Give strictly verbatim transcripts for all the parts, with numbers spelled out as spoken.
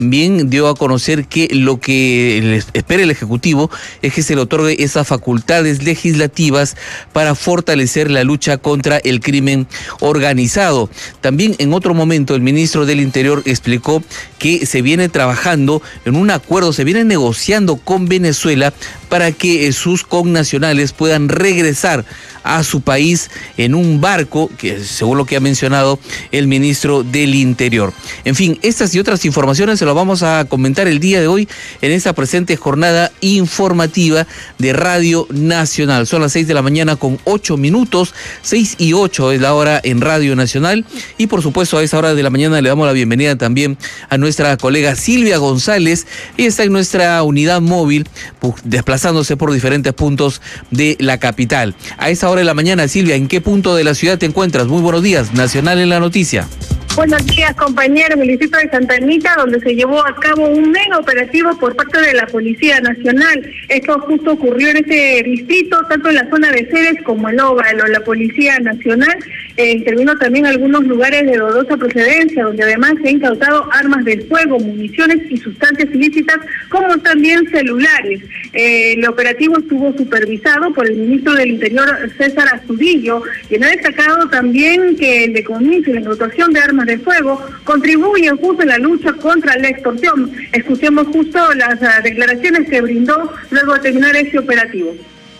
también dio a conocer que lo que espera el Ejecutivo es que se le otorgue esas facultades legislativas para fortalecer la lucha contra el crimen organizado. También en otro momento el ministro del Interior explicó que se viene trabajando en un acuerdo, se viene negociando con Venezuela para que sus connacionales puedan regresar a su país en un barco, que según lo que ha mencionado el ministro del Interior. En fin, estas y otras informaciones se las vamos a comentar el día de hoy en esta presente jornada informativa de Radio Nacional. Son las seis de la mañana con ocho minutos, seis y ocho es la hora en Radio Nacional, y por supuesto a esa hora de la mañana le damos la bienvenida también a nuestra colega Silvia González. Ella está en nuestra unidad móvil, desplazándose por diferentes puntos de la capital. A esa hora de la mañana, Silvia, ¿en qué punto de la ciudad te encuentras? Muy buenos días, Nacional en la noticia. Buenos días, compañero. En el distrito de Santa Anita, donde se llevó a cabo un mega operativo por parte de la Policía Nacional. Esto justo ocurrió en ese distrito, tanto en la zona de Ceres como en Óvalo. La Policía Nacional eh, intervino también en algunos lugares de dudosa procedencia, donde además se han incautado armas de fuego, municiones y sustancias ilícitas, como también celulares. Eh, el operativo estuvo supervisado por el ministro del Interior, César Astudillo, quien ha destacado también que el decomiso y la incautación de armas de fuego contribuyen justo en la lucha contra la extorsión. Escuchemos justo las uh, declaraciones que brindó luego de terminar este operativo.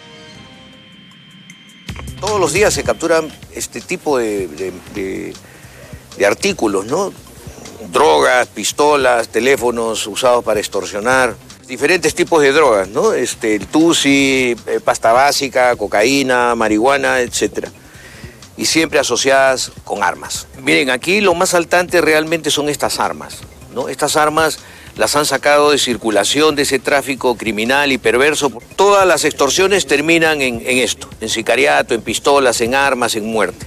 Todos los días se capturan este tipo de, de, de, de artículos, ¿no? Drogas, pistolas, teléfonos usados para extorsionar, diferentes tipos de drogas, ¿no? Este, el tusi, eh, pasta básica, cocaína, marihuana, etcétera. Y siempre asociadas con armas. Miren, aquí lo más saltante realmente son estas armas, ¿no? Estas armas las han sacado de circulación de ese tráfico criminal y perverso. Todas las extorsiones terminan en, en esto, en sicariato, en pistolas, en armas, en muerte.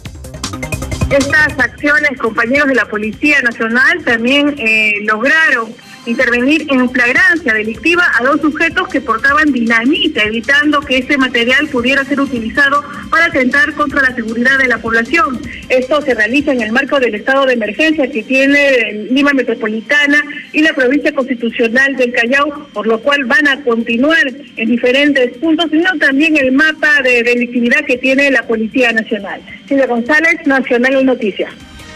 Estas acciones, compañeros de la Policía Nacional, también eh, lograron intervenir en flagrancia delictiva a dos sujetos que portaban dinamita, evitando que ese material pudiera ser utilizado para atentar contra la seguridad de la población. Esto se realiza en el marco del estado de emergencia que tiene Lima Metropolitana y la provincia constitucional del Callao, por lo cual van a continuar en diferentes puntos, sino también el mapa de delictividad que tiene la Policía Nacional. Silvia González, Nacional Noticias.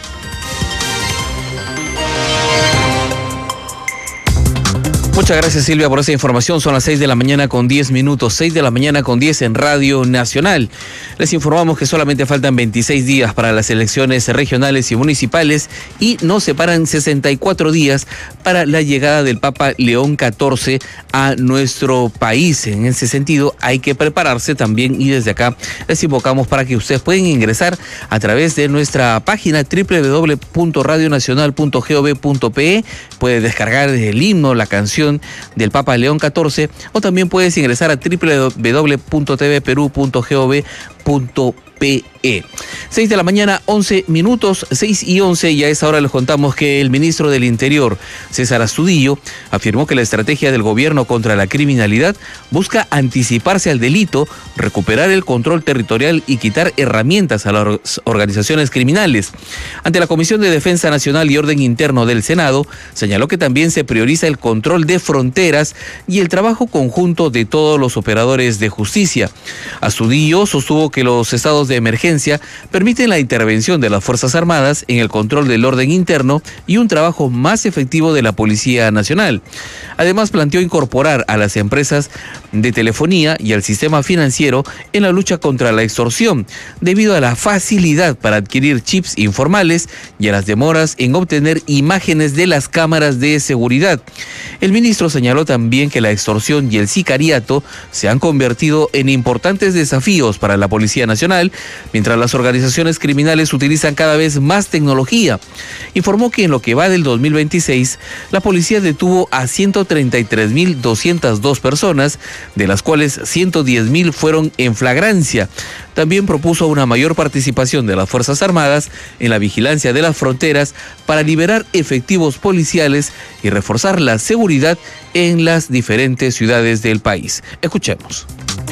Muchas gracias, Silvia, por esa información. Son las seis de la mañana con diez minutos, seis de la mañana con diez en Radio Nacional. Les informamos que solamente faltan veintiséis días para las elecciones regionales y municipales y nos separan sesenta y cuatro días para la llegada del Papa León catorce a nuestro país. En ese sentido, hay que prepararse también y desde acá les invocamos para que ustedes pueden ingresar a través de nuestra página doble u doble u doble u punto radio nacional punto gov punto pe. Puede descargar el himno, la canción del Papa León catorce, o también puedes ingresar a doble u doble u doble u punto t v perú punto gov punto pe. seis de la mañana, once minutos, seis y once, y a esa hora les contamos que el ministro del Interior, César Astudillo, afirmó que la estrategia del gobierno contra la criminalidad busca anticiparse al delito, recuperar el control territorial y quitar herramientas a las organizaciones criminales. Ante la Comisión de Defensa Nacional y Orden Interno del Senado, señaló que también se prioriza el control de fronteras y el trabajo conjunto de todos los operadores de justicia. Astudillo sostuvo que los estados de emergencia permiten la intervención de las Fuerzas Armadas en el control del orden interno y un trabajo más efectivo de la Policía Nacional. Además, planteó incorporar a las empresas de telefonía y al sistema financiero en la lucha contra la extorsión, debido a la facilidad para adquirir chips informales y a las demoras en obtener imágenes de las cámaras de seguridad. El ministro señaló también que la extorsión y el sicariato se han convertido en importantes desafíos para la Policía Nacional, mientras las organizaciones criminales utilizan cada vez más tecnología. Informó que en lo que va del dos mil veintiséis, la policía detuvo a ciento treinta y tres mil doscientas dos personas, de las cuales ciento diez mil fueron en flagrancia. También propuso una mayor participación de las Fuerzas Armadas en la vigilancia de las fronteras para liberar efectivos policiales y reforzar la seguridad en las diferentes ciudades del país. Escuchemos.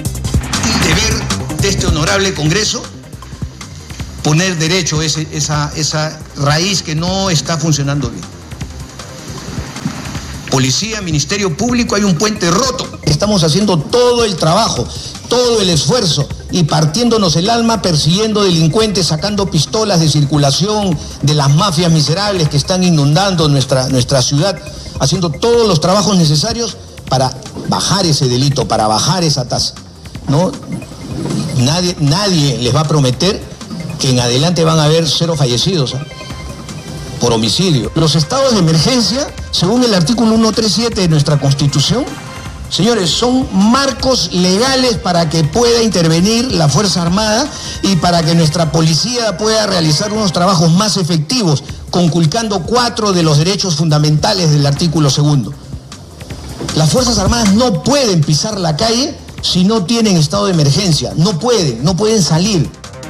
El deber de este honorable Congreso, poner derecho ese, esa, esa raíz que no está funcionando bien. policía, Ministerio Público, hay un puente roto. Estamos haciendo todo el trabajo, todo el esfuerzo y partiéndonos el alma persiguiendo delincuentes, sacando pistolas de circulación de las mafias miserables que están inundando nuestra, nuestra ciudad, haciendo todos los trabajos necesarios para bajar ese delito, para bajar esa tasa, ¿no? Nadie, nadie les va a prometer que en adelante van a haber cero fallecidos, ¿eh? por homicidio. Los estados de emergencia, según el artículo ciento treinta y siete de nuestra Constitución, señores, son marcos legales para que pueda intervenir la Fuerza Armada y para que nuestra policía pueda realizar unos trabajos más efectivos, conculcando cuatro de los derechos fundamentales del artículo segundo. Las Fuerzas Armadas no pueden pisar la calle si no tienen estado de emergencia, no pueden, no pueden salir.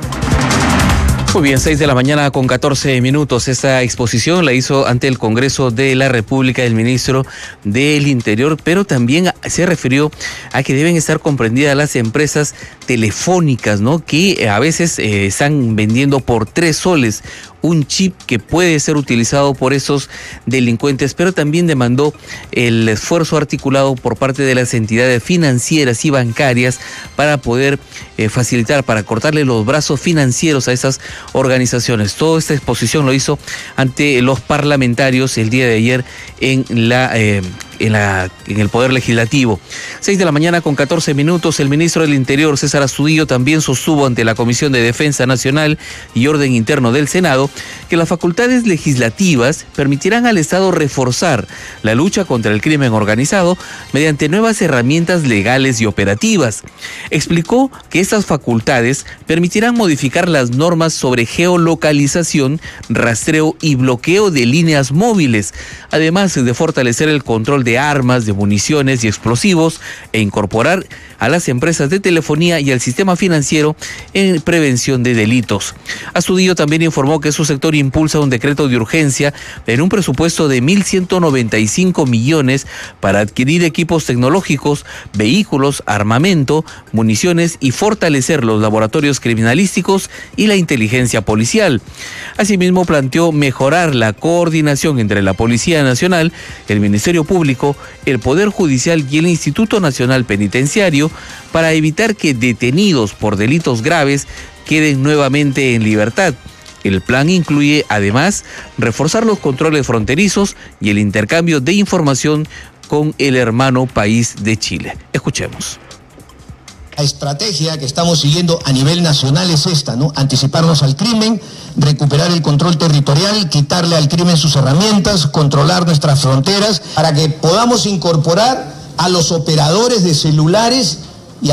Muy bien, seis de la mañana con catorce minutos. Esta exposición la hizo ante el Congreso de la República el ministro del Interior, pero también se refirió a que deben estar comprendidas las empresas telefónicas, ¿no? Que a veces eh, están vendiendo por tres soles un chip que puede ser utilizado por esos delincuentes, pero también demandó el esfuerzo articulado por parte de las entidades financieras y bancarias para poder eh, facilitar, para cortarle los brazos financieros a esas organizaciones. Toda esta exposición lo hizo ante los parlamentarios el día de ayer en la eh, en la en el Poder Legislativo. Seis de la mañana con catorce minutos. El ministro del Interior, César Astudillo, también sostuvo ante la Comisión de Defensa Nacional y Orden Interno del Senado que las facultades legislativas permitirán al Estado reforzar la lucha contra el crimen organizado mediante nuevas herramientas legales y operativas. Explicó que estas facultades permitirán modificar las normas sobre geolocalización, rastreo y bloqueo de líneas móviles, además de fortalecer el control de armas, de municiones y explosivos e incorporar a las empresas de telefonía y al sistema financiero en prevención de delitos. Astudillo también informó que su sector impulsa un decreto de urgencia en un presupuesto de mil ciento noventa y cinco millones para adquirir equipos tecnológicos, vehículos, armamento, municiones y fortalecer los laboratorios criminalísticos y la inteligencia policial. Asimismo, planteó mejorar la coordinación entre la Policía Nacional, el Ministerio Público, el Poder Judicial y el Instituto Nacional Penitenciario para evitar que detenidos por delitos graves queden nuevamente en libertad. El plan incluye, además, reforzar los controles fronterizos y el intercambio de información con el hermano país de Chile. Escuchemos. La estrategia que estamos siguiendo a nivel nacional es esta, ¿no? Anticiparnos al crimen, recuperar el control territorial, quitarle al crimen sus herramientas, controlar nuestras fronteras, para que podamos incorporar a los operadores de celulares y a...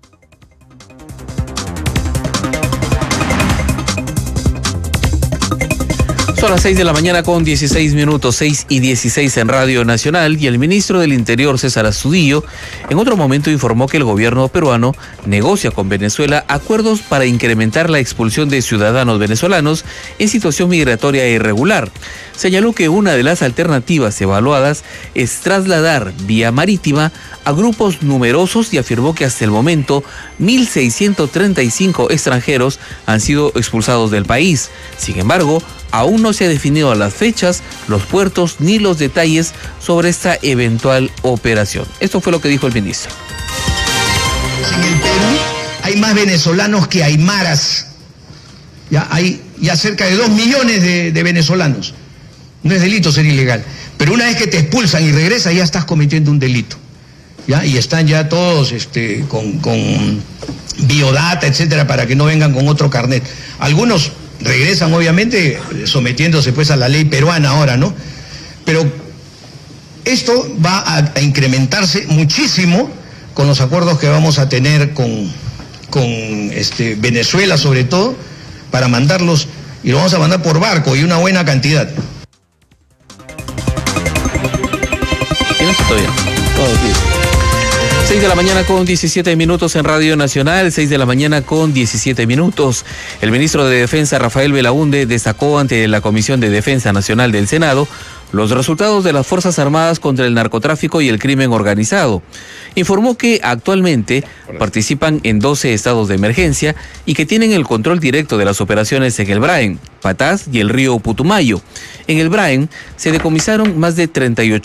Son las seis de la mañana con dieciséis minutos, seis y dieciséis en Radio Nacional, y el ministro del Interior, César Astudillo, en otro momento informó que el gobierno peruano negocia con Venezuela acuerdos para incrementar la expulsión de ciudadanos venezolanos en situación migratoria irregular. Señaló que una de las alternativas evaluadas es trasladar vía marítima a grupos numerosos y afirmó que hasta el momento mil seiscientos treinta y cinco extranjeros han sido expulsados del país. Sin embargo, aún no se ha definido las fechas, los puertos ni los detalles sobre esta eventual operación. Esto fue lo que dijo el ministro. En el Perú hay más venezolanos que aymaras. Ya hay ya cerca de dos millones de, de venezolanos. No es delito ser ilegal. Pero una vez que te expulsan y regresas, ya estás cometiendo un delito. ¿Ya? Y están ya todos este, con, con biodata, etcétera, para que no vengan con otro carnet. Algunos regresan, obviamente, sometiéndose pues a la ley peruana ahora, ¿no? Pero esto va a, a incrementarse muchísimo con los acuerdos que vamos a tener con, con este, Venezuela, sobre todo, para mandarlos, y lo vamos a mandar por barco, y una buena cantidad. Todo bien. Todo bien. seis de la mañana con diecisiete minutos en Radio Nacional, seis de la mañana con diecisiete minutos. El ministro de Defensa, Rafael Belaúnde, destacó ante la Comisión de Defensa Nacional del Senado los resultados de las Fuerzas Armadas contra el narcotráfico y el crimen organizado. Informó que actualmente participan en doce estados de emergencia y que tienen el control directo de las operaciones en el Braen, Patás y el río Putumayo. En el Braen se decomisaron más de treinta y ocho